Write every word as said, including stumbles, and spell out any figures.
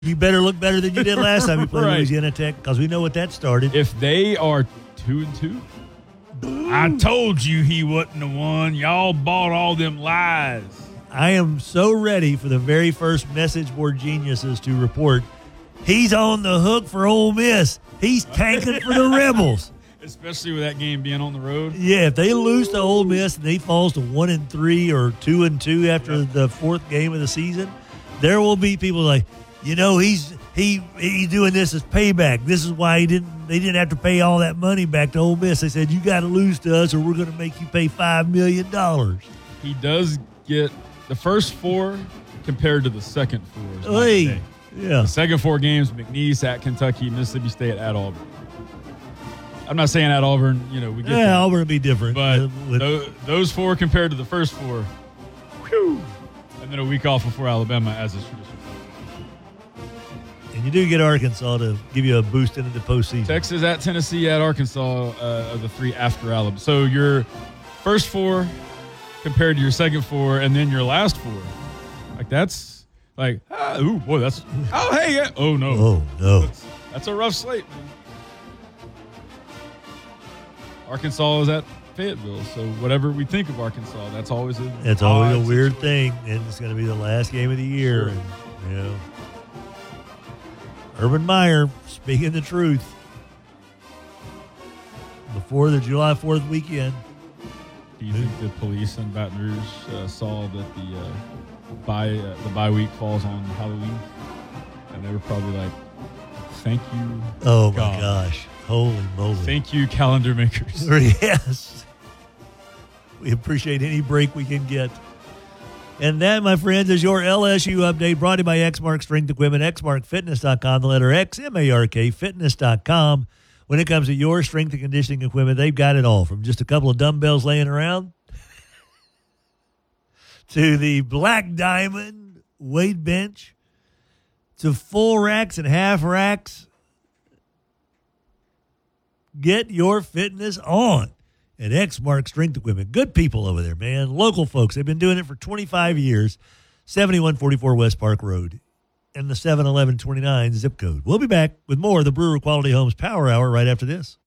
You better look better than you did last time you played Right. Louisiana Tech, because we know what that started. If they are two and two, I told you he wasn't the one. Y'all bought all them lies. I am so ready for the very first message board geniuses to report he's on the hook for Ole Miss. He's tanking for the Rebels. especially with that game being on the road. Yeah, if they lose to Ole Miss and he falls to one and three or two and two after Yep. the fourth game of the season, there will be people like, you know, he's he he's doing this as payback. This is why he didn't they didn't have to pay all that money back to Ole Miss. They said, you got to lose to us or we're going to make you pay five million dollars. He does get the first four compared to the second four. is night and Hey, day. yeah. The second four games: McNeese at Kentucky, Mississippi State at Auburn. I'm not saying at Auburn, you know, we get Yeah, that. Auburn will be different. But uh, with- tho- those four compared to the first four, whew, and then a week off before Alabama, as is tradition. and you do get Arkansas to give you a boost into the postseason. Texas at Tennessee at Arkansas uh, are the three after Alabama. So your first four compared to your second four, and then your last four, like that's like, ah, ooh, boy, that's oh hey, yeah. oh no, Oh, no. that's, that's a rough slate, man. Arkansas is at Fayetteville, so whatever we think of Arkansas, that's always a It's always a odd weird situation. thing, and it's going to be the last game of the year. Sure. And, you know, Urban Meyer speaking the truth before the July fourth weekend. Do you think the police in Baton Rouge uh, saw that the uh, bye uh, the bye week falls on Halloween, and they were probably like, "Thank you, Oh my God. gosh! Holy moly! thank you, calendar makers." Yes, we appreciate any break we can get. And that, my friends, is your L S U update brought to you by Xmark Strength Equipment, x mark fitness dot com, the letter X, M A R K, fitness dot com. When it comes to your strength and conditioning equipment, they've got it all, from just a couple of dumbbells laying around to the Black Diamond weight bench to full racks and half racks. Get your fitness on at Xmark Strength Equipment. Good people over there, man. Local folks. They've been doing it for twenty-five years. seventy-one forty-four West Park Road and the seven eleven twenty-nine zip code. We'll be back with more of the Brewer Quality Homes Power Hour right after this.